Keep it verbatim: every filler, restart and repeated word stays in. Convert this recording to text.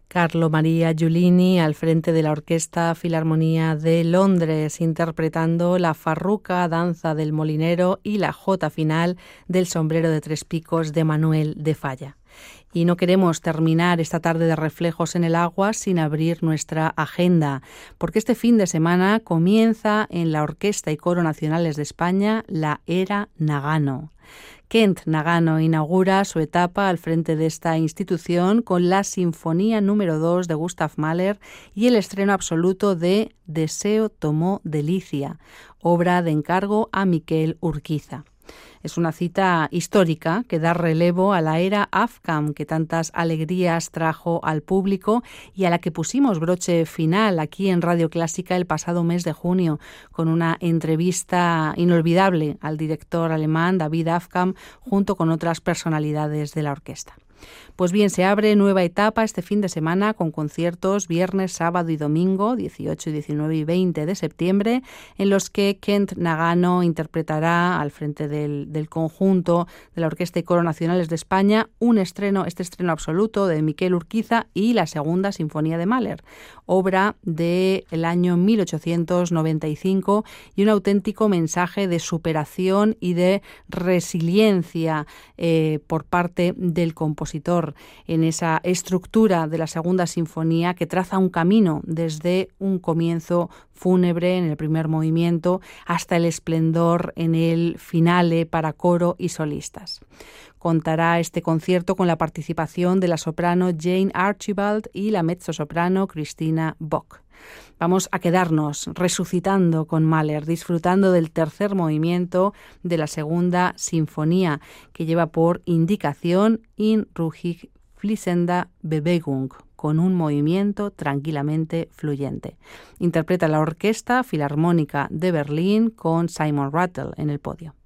Carlo Maria Giulini al frente de la Orquesta Filarmonía de Londres, interpretando la farruca, danza del molinero y la jota final del sombrero de tres picos de Manuel de Falla. Y no queremos terminar esta tarde de Reflejos en el Agua sin abrir nuestra agenda, porque este fin de semana comienza en la Orquesta y Coro Nacionales de España la Era Nagano. Kent Nagano inaugura su etapa al frente de esta institución con la Sinfonía número dos de Gustav Mahler y el estreno absoluto de Deseo tomó delicia, obra de encargo a Miquel Urquiza. Es una cita histórica que da relevo a la era Afkham que tantas alegrías trajo al público y a la que pusimos broche final aquí en Radio Clásica el pasado mes de junio con una entrevista inolvidable al director alemán David Afkham junto con otras personalidades de la orquesta. Pues bien, se abre nueva etapa este fin de semana con conciertos viernes, sábado y domingo, dieciocho, diecinueve y veinte de septiembre, en los que Kent Nagano interpretará al frente del, del conjunto de la Orquesta y Coro Nacionales de España un estreno, este estreno absoluto de Miquel Urquiza y la Segunda Sinfonía de Mahler, obra del año mil ochocientos noventa y cinco y un auténtico mensaje de superación y de resiliencia eh, por parte del compositor en esa estructura de la Segunda Sinfonía que traza un camino desde un comienzo fúnebre en el primer movimiento hasta el esplendor en el finale para coro y solistas. Contará este concierto con la participación de la soprano Jane Archibald y la mezzosoprano Christina Bock. Vamos a quedarnos resucitando con Mahler, disfrutando del tercer movimiento de la Segunda Sinfonía, que lleva por indicación In ruhig fließender Bewegung, con un movimiento tranquilamente fluyente. Interpreta la Orquesta Filarmónica de Berlín con Simon Rattle en el podio.